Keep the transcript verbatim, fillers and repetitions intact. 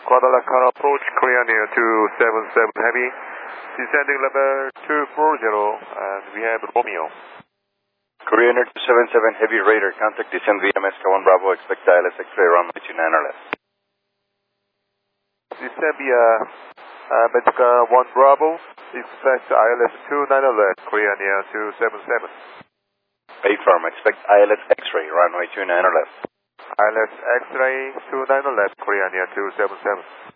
Guadalajara approach, Korean Air two seven seven Heavy, descending level two four zero, and we have Romeo. Korean Air two seven seven Heavy Raider, contact descend via Mesca one Bravo, expect I L S X-ray runway two nine or less. Descend via uh, Mesca one Bravo, expect I L S two nine or less, Korean Air two seven seven. A firm, expect I L S X-ray runway two nine or less. I L S X-ray two nine or less, Korean Air two seven seven.